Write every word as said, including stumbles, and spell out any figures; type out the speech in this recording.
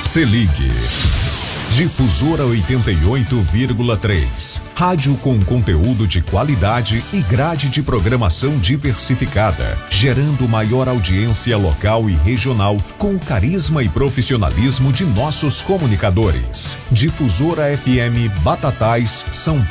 Se ligue. Difusora oitenta e oito vírgula três. Rádio com conteúdo de qualidade e grade de programação diversificada, gerando maior audiência local e regional com o carisma e profissionalismo de nossos comunicadores. Difusora F M Batatais, São Paulo.